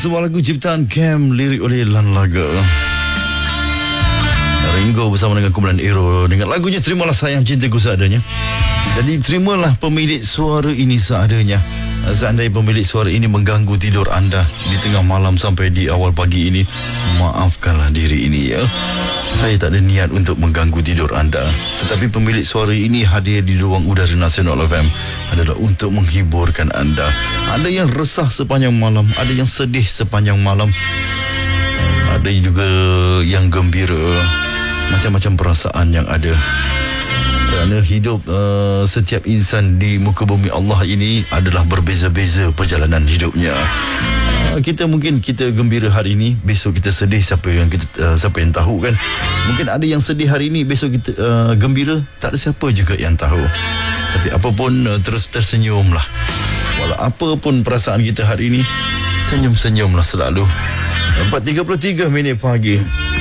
sebuah lagu ciptaan Cam, lirik oleh Lan Laga. Ringo bersama dengan kumpulan Aero dengan lagunya Terimalah Sayang Cintaku Seadanya. Jadi terimalah pemilik suara ini seadanya. Seandainya pemilik suara ini mengganggu tidur anda di tengah malam sampai di awal pagi ini, maafkanlah diri ini ya. Saya tak ada niat untuk mengganggu tidur anda, tetapi pemilik suara ini hadir di ruang udara Nasional FM adalah untuk menghiburkan anda. Ada yang resah sepanjang malam, ada yang sedih sepanjang malam, ada juga yang gembira. Macam-macam perasaan yang ada. Kerana hidup setiap insan di muka bumi Allah ini adalah berbeza-beza perjalanan hidupnya. Kita gembira hari ini, besok kita sedih, siapa yang tahu kan. Mungkin ada yang sedih hari ini, besok kita gembira, tak ada siapa juga yang tahu. Tapi apapun, terus tersenyumlah. Walau apapun perasaan kita hari ini, senyum-senyumlah selalu. 4.33 pagi.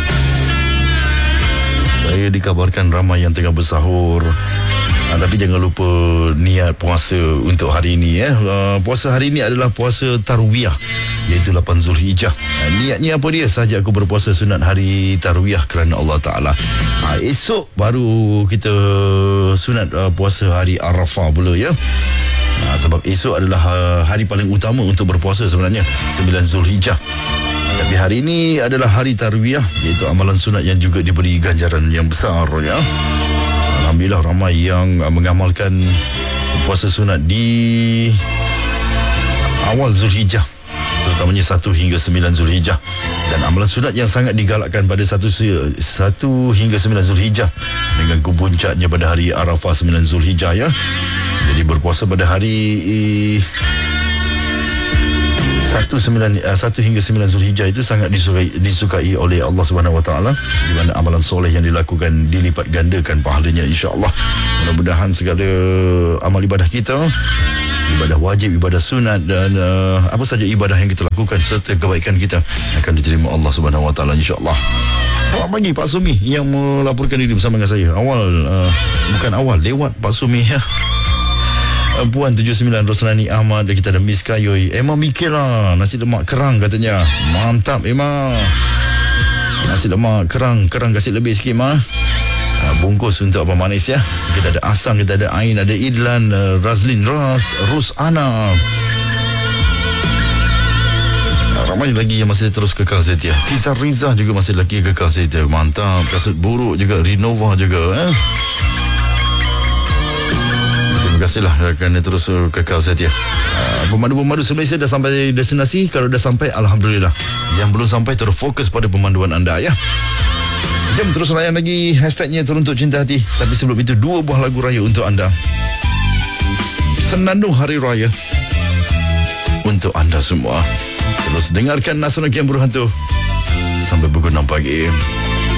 Saya dikabarkan ramai yang tengah bersahur. Tapi jangan lupa niat puasa untuk hari ini ya. Puasa hari ini adalah puasa Tarwiyah, iaitu 8 Zulhijjah. Niatnya apa dia? Sahaja aku berpuasa sunat hari Tarwiyah kerana Allah Ta'ala. Esok baru kita sunat puasa hari Arafah pula ya. Sebab esok adalah hari paling utama untuk berpuasa sebenarnya, 9 Zulhijjah. Tapi hari ini adalah hari Tarwiyah, iaitu amalan sunat yang juga diberi ganjaran yang besar ya. Alhamdulillah ramai yang mengamalkan puasa sunat di awal Zulhijjah, terutamanya 1 hingga 9 Zulhijjah. Dan amalan sunat yang sangat digalakkan pada 1 hingga 9 Zulhijjah, dengan kepuncaknya pada hari Arafah 9 Zulhijjah ya. Jadi berpuasa pada hari 1 hingga 9 Zulhijjah itu sangat disukai oleh Allah Subhanahu Wa Taala, di mana amalan soleh yang dilakukan dilipat gandakan pahalanya insya-Allah. Mudah-mudahan segala amal ibadah kita, ibadah wajib, ibadah sunat dan apa saja ibadah yang kita lakukan serta kebaikan kita akan diterima Allah Subhanahu Wa Taala insya-Allah. Selamat pagi Pak Sumi yang melaporkan diri bersama dengan saya. Lewat Pak Sumi ya. Puan 79 Roslani Ahmad, dan kita ada Miss Kayoy. Emang mikir lah, nasi lemak kerang katanya. Mantap emang. Nasi lemak kerang kasih lebih sikit mah. Bungkus untuk apa manis ya. Kita ada Asam, kita ada Ain, ada Idlan, Razlin, Rusana. Ramai lagi yang masih terus kekal setia. Kisah Rizah juga masih lagi kekal setia. Mantap. Kasut buruk juga, Renova juga Terima kasihlah kerana terus kekal setia. Pemandu-pemandu Malaysia dah sampai destinasi. Kalau dah sampai, Alhamdulillah. Yang belum sampai, terfokus pada pemanduan anda ya. Jom terus layan lagi hashtagnya Teruntuk Cinta Hati. Tapi sebelum itu, 2 buah lagu raya untuk anda. Senandung Hari Raya untuk anda semua. Terus dengarkan Nasional Game Berhantu sampai pukul 6 pagi.